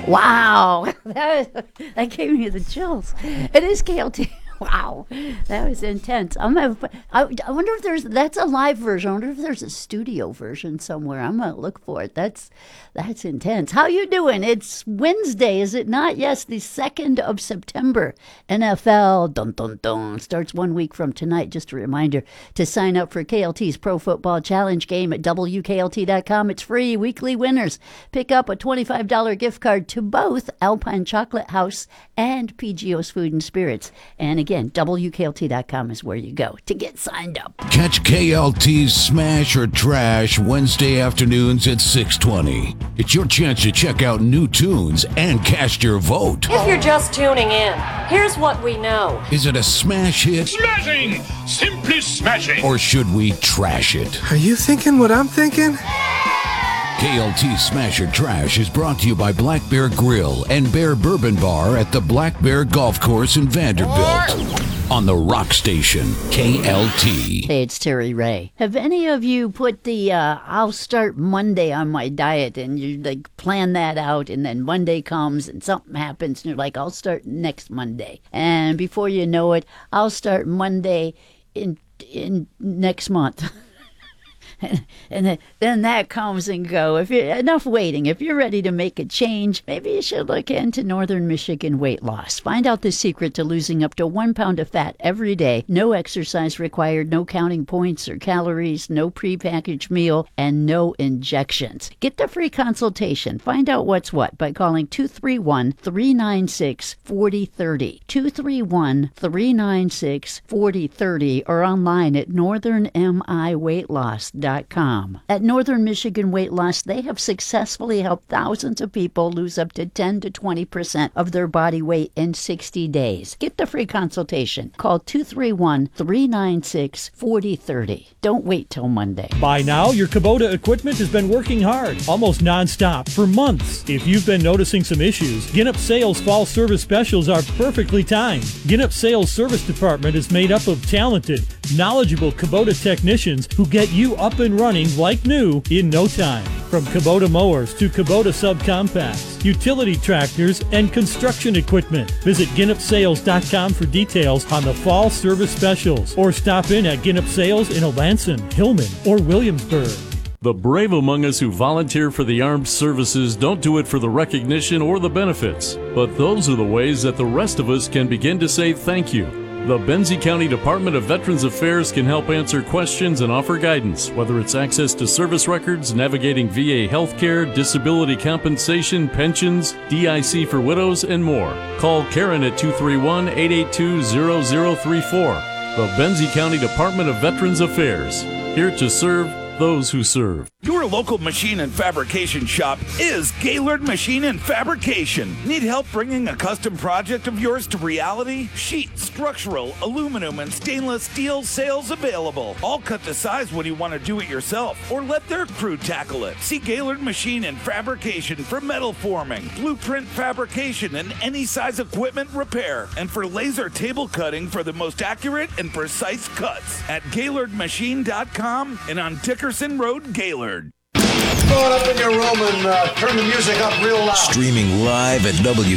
Wow. That gave me the chills. It is KLT. Wow, that was intense. I wonder if that's a live version. I wonder if there's a studio version somewhere. I'm gonna look for it. That's intense. How you doing? It's Wednesday, is it not? Yes, the 2nd of September. NFL dun dun dun starts 1 week from tonight. Just a reminder to sign up for KLT's Pro Football Challenge game at WKLT.com. It's free. Weekly winners pick up a $25 gift card to both Alpine Chocolate House and PGO's Food and Spirits. And again, WKLT.com is where you go to get signed up. Catch KLT's Smash or Trash Wednesday afternoons at 6:20. It's your chance to check out new tunes and cast your vote. If you're just tuning in, here's what we know. Is it a smash hit? Smashing! Simply smashing! Or should we trash it? Are you thinking what I'm thinking? KLT Smash or Trash is brought to you by Black Bear Grill and Bear Bourbon Bar at the Black Bear Golf Course in Vanderbilt. On the Rock Station, KLT. Hey, it's Terry Ray. Have any of you put the I'll start Monday on my diet, and you like plan that out, and then Monday comes and something happens and you're like, I'll start next Monday. And before you know it, I'll start Monday in next month. And then that comes and go. Enough waiting. If you're ready to make a change, maybe you should look into Northern Michigan Weight Loss. Find out the secret to losing up to 1 pound of fat every day. No exercise required, no counting points or calories, no prepackaged meal, and no injections. Get the free consultation. Find out what's what by calling 231-396-4030. 231-396-4030 or online at northernmiweightloss.com. At Northern Michigan Weight Loss, they have successfully helped thousands of people lose up to 10 to 20% of their body weight in 60 days. Get the free consultation. Call 231-396-4030. Don't wait till Monday. By now, your Kubota equipment has been working hard, almost nonstop, for months. If you've been noticing some issues, Ginup Sales Fall Service Specials are perfectly timed. Ginup Sales Service Department is made up of talented, knowledgeable Kubota technicians who get you up and running like new in no time. From Kubota mowers to Kubota subcompacts, utility tractors, and construction equipment. Visit GinupSales.com for details on the fall service specials, or stop in at Ginup Sales in Alanson, Hillman, or Williamsburg. The brave among us who volunteer for the armed services don't do it for the recognition or the benefits, but those are the ways that the rest of us can begin to say thank you. The Benzie County Department of Veterans Affairs can help answer questions and offer guidance, whether it's access to service records, navigating VA healthcare, disability compensation, pensions, DIC for widows, and more. Call Karen at 231-882-0034. The Benzie County Department of Veterans Affairs, here to serve those who serve. Your local machine and fabrication shop is Gaylord Machine and Fabrication. Need help bringing a custom project of yours to reality? Sheet, structural, aluminum, and stainless steel sales available. All cut to size when you want to do it yourself or let their crew tackle it. See Gaylord Machine and Fabrication for metal forming, blueprint fabrication, and any size equipment repair, and for laser table cutting for the most accurate and precise cuts at GaylordMachine.com and on Dickerson Road, Gaylord. Go up in your room and turn the music up real loud. Streaming live at